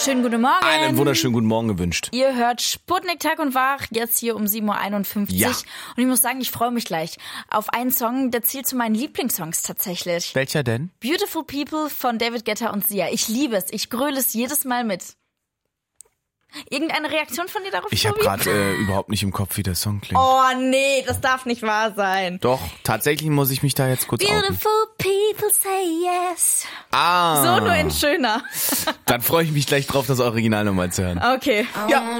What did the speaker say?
Schönen guten Morgen. Einen wunderschönen guten Morgen gewünscht. Ihr hört Sputnik Tag und Wach, jetzt hier um 7.51 Uhr. Ja. Und ich muss sagen, ich freue mich gleich auf einen Song, der zählt zu meinen Lieblingssongs tatsächlich. Welcher denn? Beautiful People von David Guetta und Sia. Ich liebe es, ich gröle es jedes Mal mit. Irgendeine Reaktion von dir darauf? Ich habe gerade überhaupt nicht im Kopf, wie der Song klingt. Oh nee, das darf nicht wahr sein. Doch, tatsächlich muss ich mich da jetzt kurz outen. Beautiful people say yes. Ah. So nur in schöner. Dann freue ich mich gleich drauf, das Original nochmal zu hören. Okay. Ja.